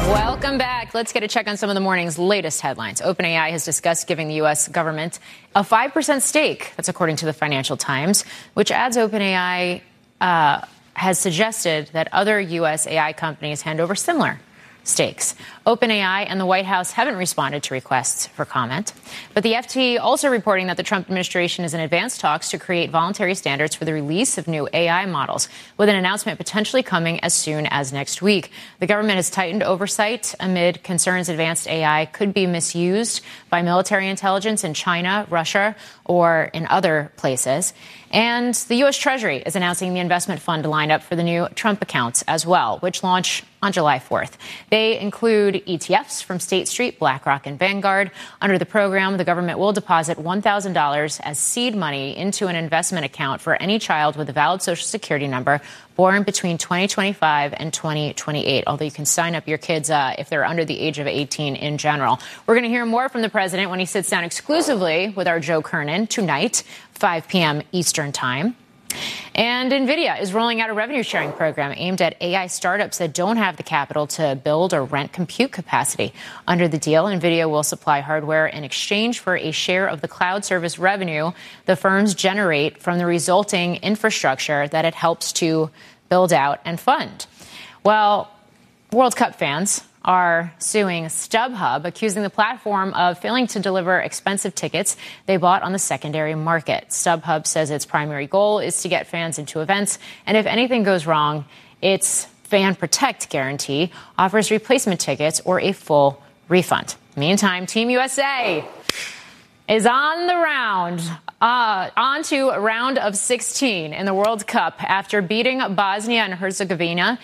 Welcome back. Let's get a check on some of the morning's latest headlines. OpenAI has discussed giving the U.S. government a 5% stake. That's according to the Financial Times, which adds OpenAI has suggested that other U.S. AI companies hand over similar stakes. OpenAI and the White House haven't responded to requests for comment. But the FT also reporting that the Trump administration is in advanced talks to create voluntary standards for the release of new AI models, with an announcement potentially coming as soon as next week. The government has tightened oversight amid concerns advanced AI could be misused by military intelligence in China, Russia, or in other places. And the U.S. Treasury is announcing the investment fund lineup for the new Trump accounts as well, which launch on July 4th. They include ETFs from State Street, BlackRock, and Vanguard. Under the program, the government will deposit $1,000 as seed money into an investment account for any child with a valid Social Security number born between 2025 and 2028, although you can sign up your kids if they're under the age of 18 in general. We're going to hear more from the president when he sits down exclusively with our Joe Kernan tonight, 5 p.m. Eastern Time. And NVIDIA is rolling out a revenue-sharing program aimed at AI startups that don't have the capital to build or rent compute capacity. Under the deal, NVIDIA will supply hardware in exchange for a share of the cloud service revenue the firms generate from the resulting infrastructure that it helps to build out and fund. Well, World Cup fans are suing StubHub, accusing the platform of failing to deliver expensive tickets they bought on the secondary market. StubHub says its primary goal is to get fans into events, and if anything goes wrong, its Fan Protect guarantee offers replacement tickets or a full refund. Meantime, Team USA is on the round, on to a round of 16 in the World Cup after beating Bosnia and Herzegovina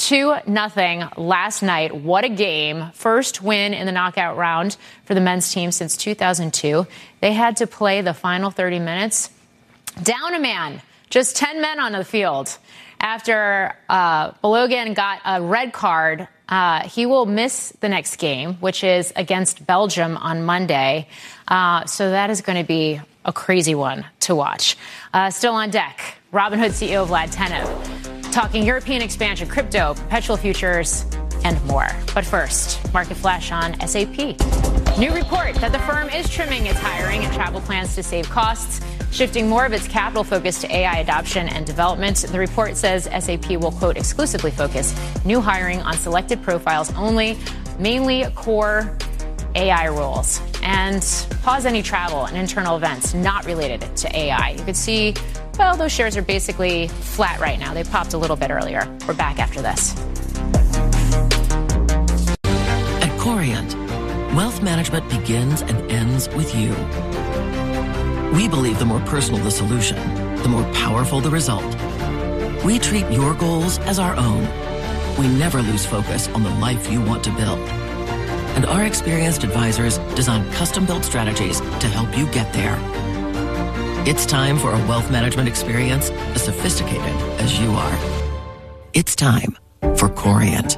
2-0 last night. What a game. First win in the knockout round for the men's team since 2002. They had to play the final 30 minutes down a man, just 10 men on the field. After Balogun got a red card, he will miss the next game, which is against Belgium on Monday. So that is going to be a crazy one to watch. Still on deck, Robinhood CEO Vlad Tenev, talking European expansion, crypto, perpetual futures, and more. But first, market flash on SAP. New report that the firm is trimming its hiring and travel plans to save costs, shifting more of its capital focus to AI adoption and development. The report says SAP will, quote, exclusively focus new hiring on selected profiles only, mainly core AI roles, and pause any travel and internal events not related to AI. You could see, well, those shares are basically flat right now. They popped a little bit earlier. We're back after this. At Corient, wealth management begins and ends with you. We believe the more personal the solution, the more powerful the result. We treat your goals as our own. We never lose focus on the life you want to build. And our experienced advisors design custom-built strategies to help you get there. It's time for a wealth management experience as sophisticated as you are. It's time for Corient.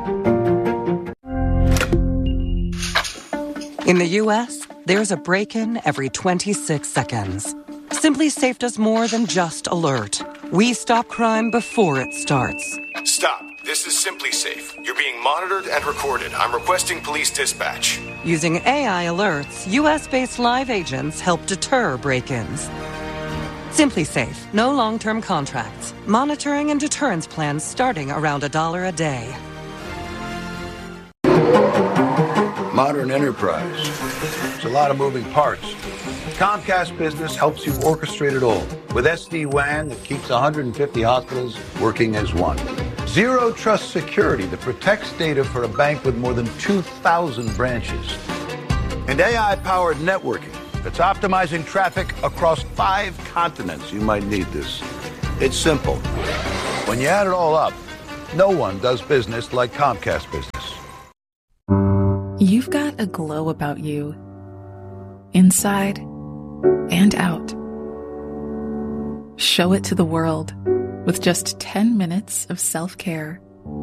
In the U.S., there's a break-in every 26 seconds. Simply Safe does more than just alert. We stop crime before it starts. Stop. This is Simply Safe. You're being monitored and recorded. I'm requesting police dispatch. Using AI alerts, U.S.-based live agents help deter break-ins. Simply Safe. No long-term contracts. Monitoring and deterrence plans starting around $1 a day. Modern enterprise. It's a lot of moving parts. Comcast Business helps you orchestrate it all with SD-WAN that keeps 150 hospitals working as one. Zero Trust Security that protects data for a bank with more than 2,000 branches. And AI-powered networking that's optimizing traffic across 5 continents. You might need this. It's simple. When you add it all up, no one does business like Comcast Business. You've got a glow about you, inside and out. Show it to the world with just 10 minutes of self-care.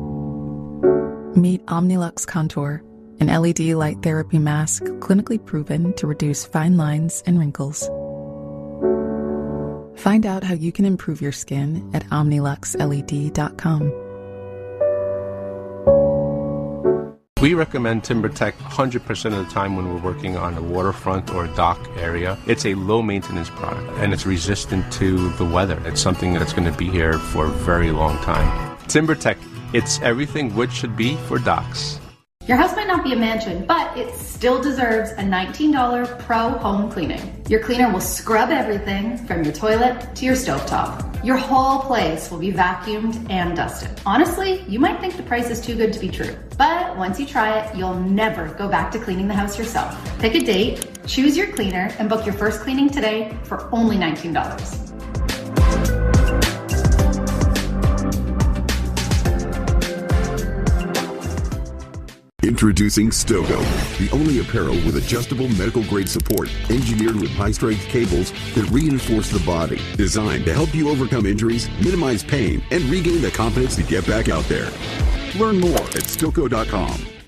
Meet Omnilux Contour, an LED light therapy mask clinically proven to reduce fine lines and wrinkles. Find out how you can improve your skin at omniluxled.com. We recommend TimberTech 100% of the time when we're working on a waterfront or a dock area. It's a low maintenance product and it's resistant to the weather. It's something that's going to be here for a very long time. TimberTech, it's everything wood should be for docks. Your house might not be a mansion, but it still deserves a $19 pro home cleaning. Your cleaner will scrub everything from your toilet to your stovetop. Your whole place will be vacuumed and dusted. Honestly, you might think the price is too good to be true, but once you try it, you'll never go back to cleaning the house yourself. Pick a date, choose your cleaner, and book your first cleaning today for only $19. Introducing Stogo, the only apparel with adjustable medical-grade support engineered with high-strength cables that reinforce the body, designed to help you overcome injuries, minimize pain, and regain the confidence to get back out there. Learn more at Stoco.com.